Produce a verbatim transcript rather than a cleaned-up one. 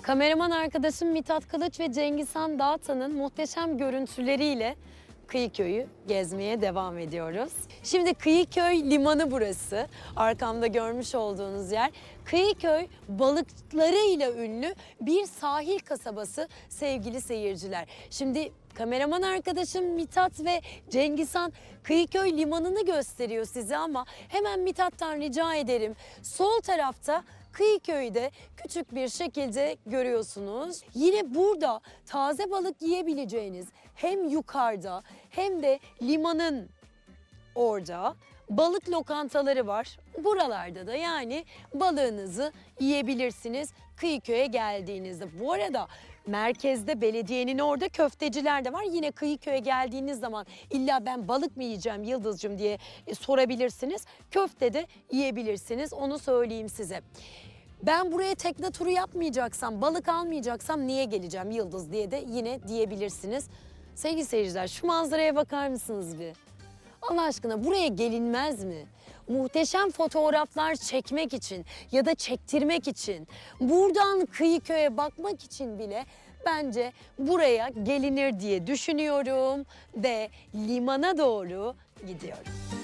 Kameraman arkadaşım Mithat Kılıç ve Cengizhan Dağtan'ın muhteşem görüntüleriyle Kıyıköy'ü gezmeye devam ediyoruz. Şimdi Kıyıköy limanı burası. Arkamda görmüş olduğunuz yer. Kıyıköy balıklarıyla ünlü bir sahil kasabası sevgili seyirciler. Şimdi kameraman arkadaşım Mithat ve Cengizhan Kıyıköy limanını gösteriyor size ama hemen Mithat'tan rica ederim. Sol tarafta Kıyıköy'de küçük bir şekilde görüyorsunuz. Yine burada taze balık yiyebileceğiniz hem yukarıda hem de limanın orada balık lokantaları var. Buralarda da yani balığınızı yiyebilirsiniz Kıyıköy'e geldiğinizde. Bu arada merkezde belediyenin orada köfteciler de var. Yine Kıyıköy'e geldiğiniz zaman illa ben balık mı yiyeceğim Yıldızcığım diye sorabilirsiniz. Köfte de yiyebilirsiniz, onu söyleyeyim size. Ben buraya tekne turu yapmayacaksam, balık almayacaksam niye geleceğim Yıldız diye de yine diyebilirsiniz. Sevgili seyirciler, şu manzaraya bakar mısınız bir? Allah aşkına buraya gelinmez mi? Muhteşem fotoğraflar çekmek için ya da çektirmek için, buradan Kıyıköy'e bakmak için bile bence buraya gelinir diye düşünüyorum ve limana doğru gidiyorum.